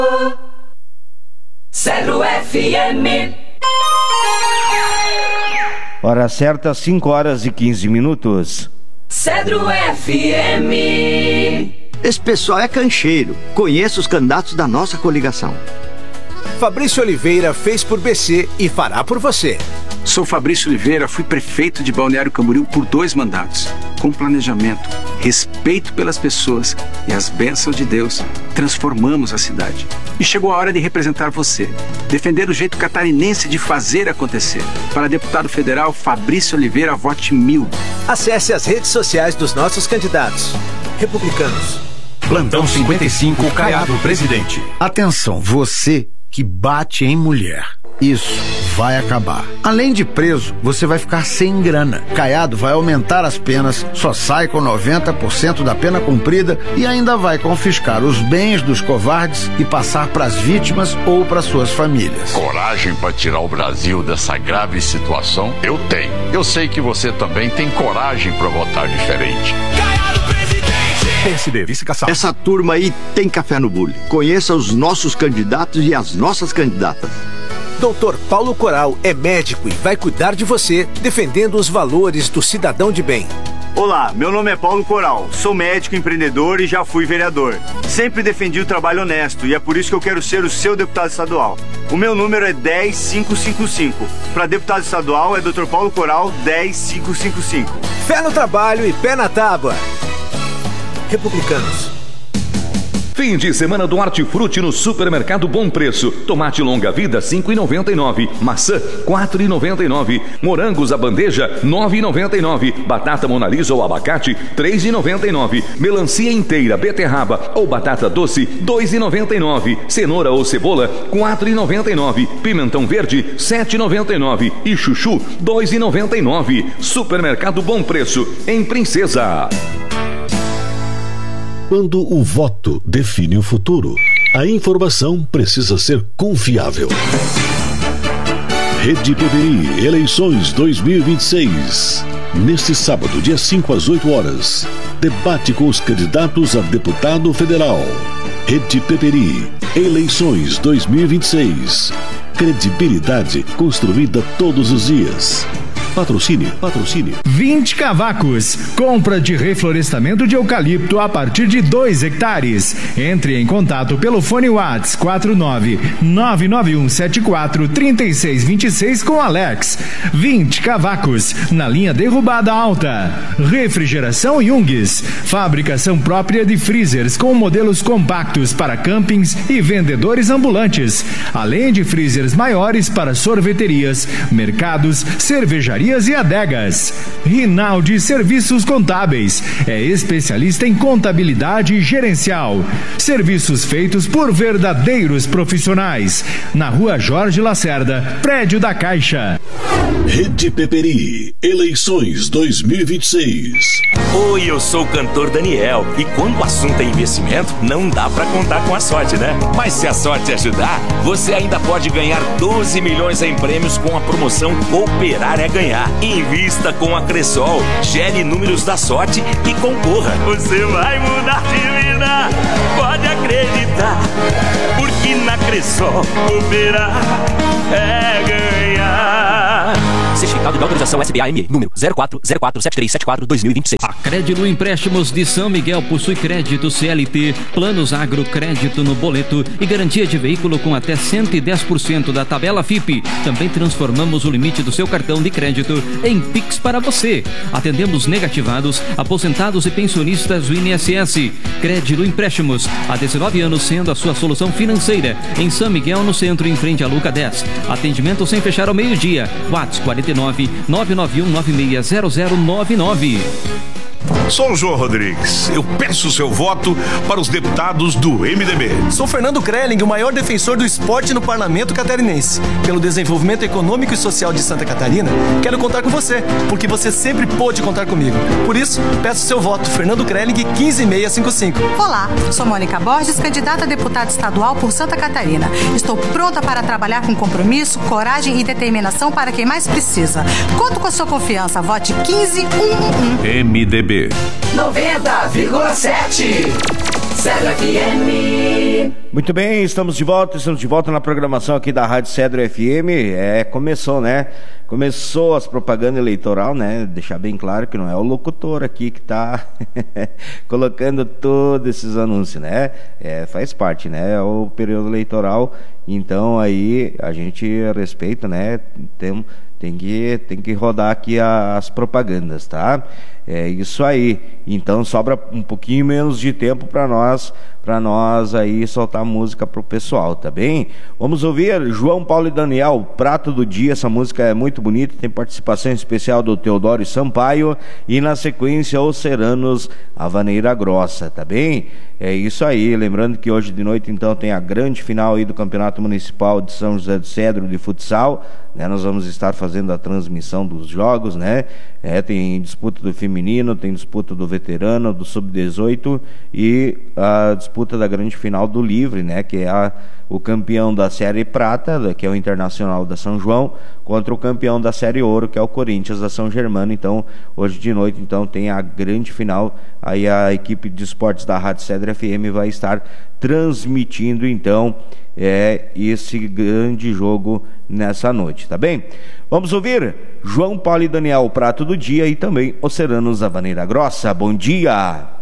Cedro FM. Hora certa, 5h15. Cedro FM. Esse pessoal é cancheiro. Conheça os candidatos da nossa coligação. Fabrício Oliveira fez por BC e fará por você. Sou Fabrício Oliveira, fui prefeito de Balneário Camboriú por 2 mandatos. Com planejamento, respeito pelas pessoas e as bênçãos de Deus, transformamos a cidade. E chegou a hora de representar você, defender o jeito catarinense de fazer acontecer. Para deputado federal, Fabrício Oliveira, vote 1000. Acesse as redes sociais dos nossos candidatos. Republicanos. Plantão 55, Caiado, presidente. Atenção, você que bate em mulher. Isso vai acabar. Além de preso, você vai ficar sem grana. Caiado vai aumentar as penas, só sai com 90% da pena cumprida e ainda vai confiscar os bens dos covardes e passar para as vítimas ou para suas famílias. Coragem para tirar o Brasil dessa grave situação? Eu tenho. Eu sei que você também tem coragem para votar diferente. Caiado, presidente! PSD, vice-caçado. Essa turma aí tem café no bule. Conheça os nossos candidatos e as nossas candidatas. Dr. Paulo Coral é médico e vai cuidar de você, defendendo os valores do cidadão de bem. Olá, meu nome é Paulo Coral, sou médico, empreendedor e já fui vereador. Sempre defendi o trabalho honesto e é por isso que eu quero ser o seu deputado estadual. O meu número é 10555. Para deputado estadual é Dr. Paulo Coral 10555. Fé no trabalho e pé na tábua. Republicanos. Fim de semana do Hortifruti no Supermercado Bom Preço. Tomate longa vida, R$ 5,99. Maçã, R$ 4,99. Morangos a bandeja, R$ 9,99. Batata Monalisa ou abacate, R$ 3,99. Melancia inteira, beterraba ou batata doce, R$ 2,99. Cenoura ou cebola, R$ 4,99. Pimentão verde, R$ 7,99. E chuchu, R$ 2,99. Supermercado Bom Preço, em Princesa. Quando o voto define o futuro, a informação precisa ser confiável. Rede PBI, eleições 2026. Neste sábado, dia 5 às 8 horas, debate com os candidatos a deputado federal. Rede PBI, eleições 2026. Credibilidade construída todos os dias. Patrocínio. 20 cavacos. Compra de reflorestamento de eucalipto a partir de 2 hectares. Entre em contato pelo fone WhatsApp 49991743626 com Alex. 20 cavacos. Na linha derrubada alta. Refrigeração Jungs. Fabricação própria de freezers com modelos compactos para campings e vendedores ambulantes. Além de freezers maiores para sorveterias, mercados, cervejarias e adegas. Rinaldi Serviços Contábeis é especialista em contabilidade gerencial. Serviços feitos por verdadeiros profissionais. Na Rua Jorge Lacerda, prédio da Caixa. Rede PPI, eleições 2026. Oi, eu sou o cantor Daniel e quando o assunto é investimento, não dá pra contar com a sorte, né? Mas se a sorte ajudar, você ainda pode ganhar 12 milhões em prêmios com a promoção Cooperar é Ganhar. Invista com a Cressol, gere números da sorte e concorra. Você vai mudar de vida, pode acreditar, porque na Cressol cooperar é ganhar. Certificado de autorização SBAME, número 04047374-2026. A Crédito Empréstimos de São Miguel possui crédito CLT, planos agro, crédito no boleto e garantia de veículo com até 110% da tabela FIPE. Também transformamos o limite do seu cartão de crédito em Pix para você. Atendemos negativados, aposentados e pensionistas do INSS. Crédito Empréstimos, há 19 anos sendo a sua solução financeira. Em São Miguel, no centro, em frente à Luca 10. Atendimento sem fechar ao meio-dia. WhatsApp 49 991 960099. Sou o João Rodrigues. Eu peço o seu voto para os deputados do MDB. Sou Fernando Krelling, o maior defensor do esporte no parlamento catarinense. Pelo desenvolvimento econômico e social de Santa Catarina, quero contar com você, porque você sempre pôde contar comigo. Por isso, peço seu voto, Fernando Krelling, 15655. Olá, sou Mônica Borges, candidata a deputada estadual por Santa Catarina. Estou pronta para trabalhar com compromisso, coragem e determinação para quem mais precisa. Conto com a sua confiança. Vote 15111. MDB 90,7. Cedro FM. Muito bem, estamos de volta na programação aqui da Rádio Cedro FM. Começou, né? Começou as propagandas eleitoral, né? Deixar bem claro que não é o locutor aqui que tá colocando todos esses anúncios, né? Faz parte, né? É o período eleitoral, então aí a gente respeita, né? Tem que rodar aqui as propagandas, tá? É isso aí. Então sobra um pouquinho menos de tempo para nós aí soltar música pro pessoal, tá bem? Vamos ouvir João Paulo e Daniel, Prato do Dia. Essa música é muito bonita, tem participação especial do Teodoro Sampaio e na sequência Os Seranos, a Vaneira Grossa, tá bem? É isso aí, lembrando que hoje de noite então tem a grande final aí do Campeonato Municipal de São José do Cedro de futsal, né? Nós vamos estar fazendo a transmissão dos jogos, né? Tem disputa do feminino, tem disputa do veterano, do sub-18 e a disputa da grande final do livre, né? Que é o campeão da Série Prata, que é o Internacional da São João, contra o campeão da Série Ouro, que é o Corinthians da São Germano. Então, hoje de noite, então, tem a grande final. Aí a equipe de esportes da Rádio Cedro FM vai estar transmitindo, então, esse grande jogo nessa noite, tá bem? Vamos ouvir João Paulo e Daniel, Prato do Dia, e também Os Seranos, a Vaneira Grossa. Bom dia!